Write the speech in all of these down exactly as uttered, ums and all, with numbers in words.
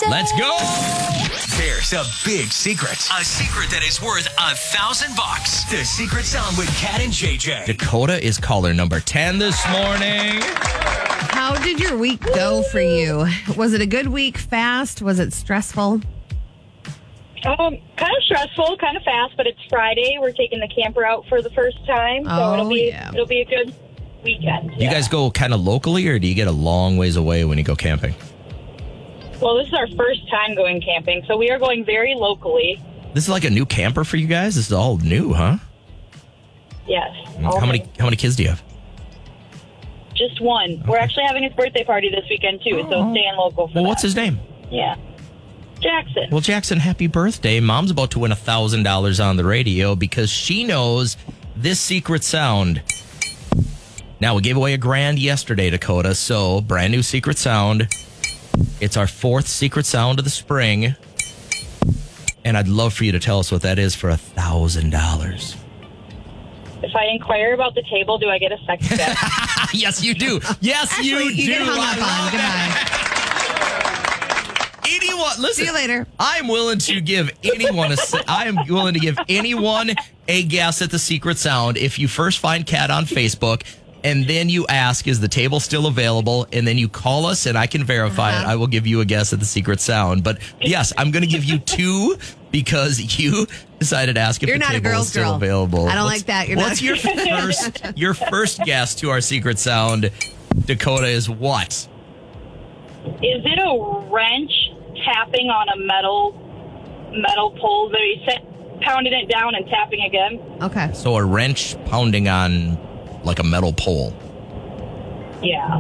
Let's go. There's a big secret. A secret that is worth a thousand bucks. The Secret Sound with Kat and J J. Dakota is caller number ten this morning. How did your week go for you? Was it a good week, fast? Was it stressful? Um, kind of stressful, kind of fast, but it's Friday. We're taking the camper out for the first time, so Oh, it'll be yeah. it'll be a good weekend. You guys go kind of locally, or do you get a long ways away when you go camping? Well, this is our first time going camping, so we are going very locally. This is like a new camper for you guys? This is all new, huh? Yes. How many how many kids do you have? Just one. We're actually having his birthday party this weekend too, so staying local for Well, that. what's his name? Yeah. Jackson. Well, Jackson, happy birthday. Mom's about to win one thousand dollars on the radio because she knows this secret sound. Now, we gave away a grand yesterday, Dakota, so brand new secret sound. It's our fourth secret sound of the spring. And I'd love for you to tell us what that is for one thousand dollars. If I inquire about the table, do I get a second guess? Yes, you do. Yes, Actually, you, you do. get hung up on. Goodbye. Anyone, listen. See you later. I'm willing to give anyone a. I am willing to give anyone a guess at the secret sound if you first find Kat on Facebook, and then you ask, "Is the table still available?" And then you call us, and I can verify Uh-huh. it. I will give you a guess at the secret sound. But yes, I'm going to give you two because you decided to ask if You're the not a table is girl's still girl. available. I don't What's- like that. You're not what's a- your first your first guess to our secret sound, Dakota? Is what? Is it a wrench tapping on a metal metal pole that he set, pounding it down and tapping again? Okay. So a wrench pounding on like a metal pole. Yeah.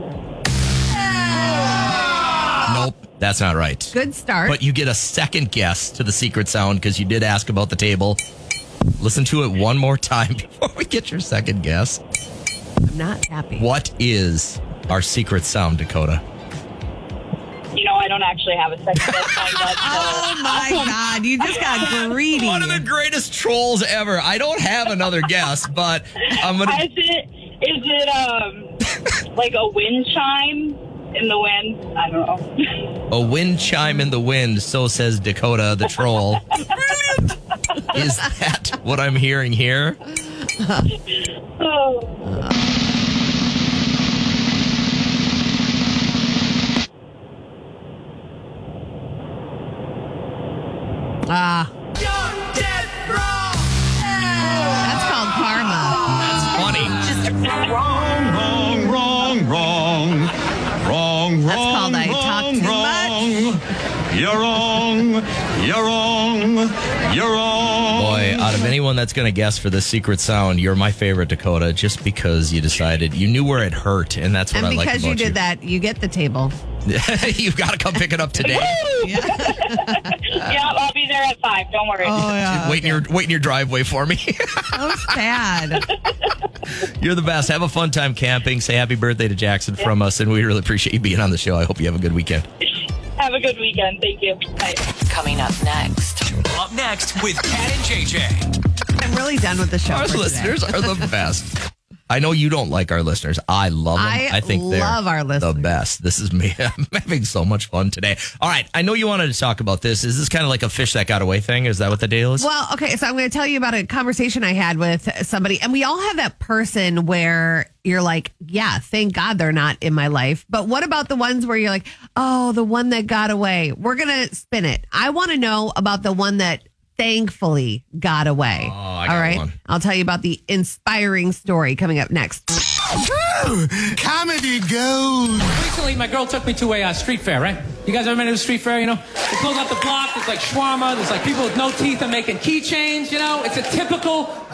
Nope, that's not right. Good start. But you get a second guess to the secret sound because you did ask about the table. Listen to it one more time before we get your second guess. I'm not happy. What is our secret sound, Dakota? You know, I don't actually have a second guess lined up. So Oh, my God. You just got greedy. One of the greatest trolls ever. I don't have another guess, but I'm going Is to... it is it um like a wind chime in the wind? I don't know. A wind chime in the wind, so says Dakota, the troll. Is that what I'm hearing here? Oh. Ah. That's called karma. Funny. Wrong, wrong, wrong, wrong. Wrong, That's wrong, called I talk wrong, too wrong. You're wrong. You're wrong. You're wrong. Boy, out of anyone that's going to guess for this secret sound, you're my favorite, Dakota, just because you decided you knew where it hurt, and that's what And I like about because you did that, you get the table. You've got to come pick it up today. Yeah, I'll be there at five. Don't worry. Oh, yeah. wait in your wait in your driveway for me. So sad. You're the best. Have a fun time camping. Say happy birthday to Jackson from us, and we really appreciate you being on the show. I hope you have a good weekend. Have a good weekend. Thank you. Bye. Coming up next. Up next with Kat and J J. I'm really done with the show. Our for today. listeners are the best. I know you don't like our listeners. I love them. I think they're love our listeners. the best. This is me. I'm having so much fun today. All right. I know you wanted to talk about this. Is this kind of like a fish that got away thing? Is that what the deal is? Well, okay, so I'm going to tell you about a conversation I had with somebody, and we all have that person where you're like, yeah, thank God they're not in my life. But what about the ones where you're like, oh, the one that got away? We're going to spin it. I want to know about the one that thankfully got away. Oh, I got all right. one. I'll tell you about the inspiring story coming up next. Comedy gold. Recently, my girl took me to a uh, street fair, right? You guys ever been to a street fair, you know? They close out the block, there's like shawarma, there's like people with no teeth and making keychains, you know? It's a typical